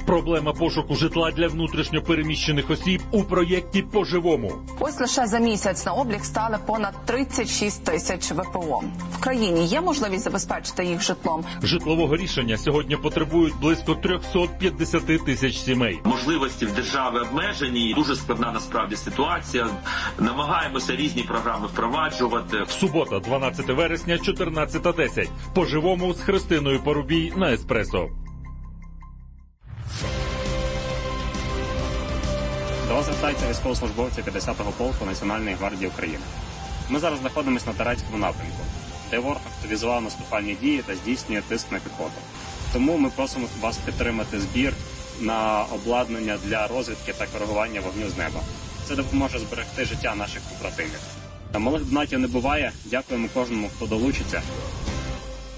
Проблема пошуку житла для внутрішньо переміщених осіб у проєкті «По-живому». Ось лише за місяць на облік стали понад 36 тисяч ВПО. В країні є можливість забезпечити їх житлом? Житлового рішення сьогодні потребують близько 350 тисяч сімей. Можливості в держави обмежені, дуже складна насправді ситуація. Намагаємося різні програми впроваджувати. Субота, 12 вересня, 14:10. «По-живому» з Христиною Парубій на Еспресо. До вас звертаються військовослужбовці 50-го полку Національної гвардії України. Ми зараз знаходимося на Торецькому напрямку, де ворог активізував наступальні дії та здійснює тиск на піхоту. Тому ми просимо вас підтримати збір на обладнання для розвідки та коригування вогню з неба. Це допоможе зберегти життя наших побратимів. Малих донатів не буває. Дякуємо кожному, хто долучиться.